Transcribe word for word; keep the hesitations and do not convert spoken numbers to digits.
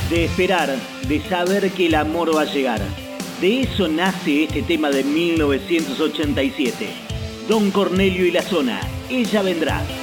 de esperar, de saber que el amor va a llegar. De eso nace este tema de mil novecientos ochenta y siete. Don Cornelio y la Zona, Ella Vendrá.